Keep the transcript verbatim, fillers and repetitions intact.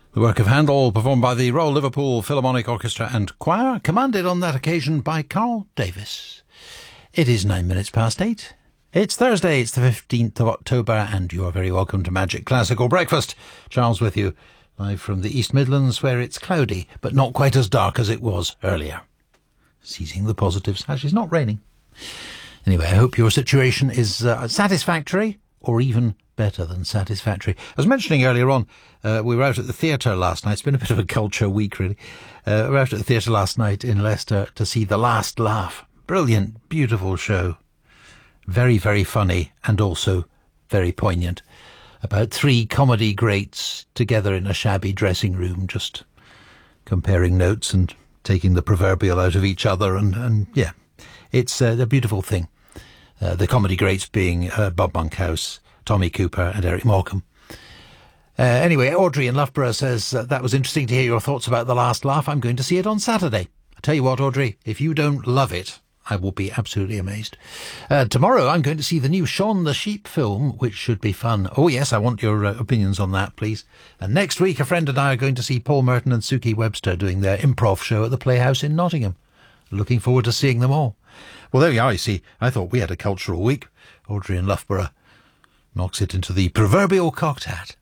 The work of Handel, performed by the Royal Liverpool Philharmonic Orchestra and Choir, commanded on that occasion by Carl Davis. It is nine minutes past eight. It's Thursday, it's the fifteenth of October, and you are very welcome to Magic Classical Breakfast. Charles with you, live from the East Midlands, where it's cloudy, but not quite as dark as it was earlier. Seizing the positives. Actually, it's not raining. Anyway, I hope your situation is uh, satisfactory, or even better than satisfactory. I was mentioning earlier on, uh, we were out at the theatre last night. It's been a bit of a culture week, really. Uh, we were out at the theatre last night in Leicester to see The Last Laugh. Brilliant, beautiful show. Very, very funny and also very poignant. About three comedy greats together in a shabby dressing room, just comparing notes and taking the proverbial out of each other. And, and yeah, it's uh, a beautiful thing. Uh, the comedy greats being uh, Bob Monkhouse, Tommy Cooper and Eric Morecambe. Uh, anyway, Audrey in Loughborough says, uh, that was interesting to hear your thoughts about The Last Laugh. I'm going to see it on Saturday. I tell you what, Audrey, if you don't love it, I will be absolutely amazed. Uh, tomorrow I'm going to see the new Shaun the Sheep film, which should be fun. Oh yes, I want your uh, opinions on that, please. And next week a friend and I are going to see Paul Merton and Suki Webster doing their improv show at the Playhouse in Nottingham. Looking forward to seeing them all. Well, there you are, you see. I thought we had a cultural week. Audrey in Loughborough knocks it into the proverbial cocked hat.